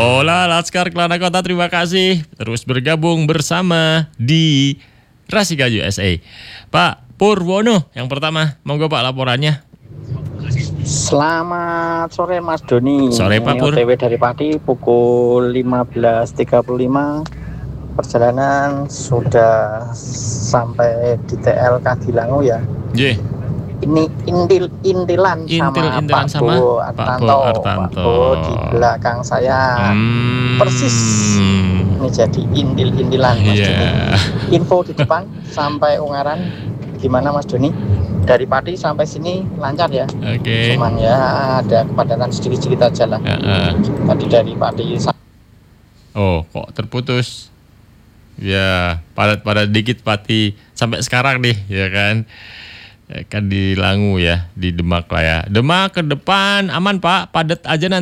Hola Laskar Kelana Kota, terima kasih terus bergabung bersama di Rasika USA. Pak Purwono yang pertama, monggo Pak laporannya. Selamat sore Mas Doni. Sore Pak Pur. OTW dari Pati pukul 15.35. Perjalanan sudah sampai di TL Kadilangu ya. Ye. Ini intilan sama Pak Bo Artanto. Pak Bo di belakang saya. Persis. Ini jadi intilan Mas Doni. Info di depan sampai Ungaran gimana Mas Doni? Dari Pati sampai sini lancar ya. Oke. Cuman ya ada kepadatan sedikit-sedikit aja lah. Tadi dari Pati. Oh, kok terputus? Ya, padat-padat dikit Pati sampai sekarang nih, ya kan? Kan di Langu ya, di Demak lah ya. Demak ke depan aman Pak, padat aja nanti.